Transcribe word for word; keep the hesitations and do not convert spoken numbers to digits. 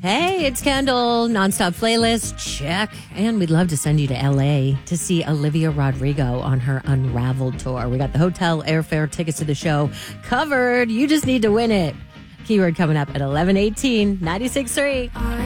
Hey, it's Kendall. Nonstop playlist, check. And we'd love to send you to L A to see Olivia Rodrigo on her Unraveled tour. We got the hotel, airfare, tickets to the show covered. You just need to win it. Keyword coming up at eleven eighteen, ninety-six point three.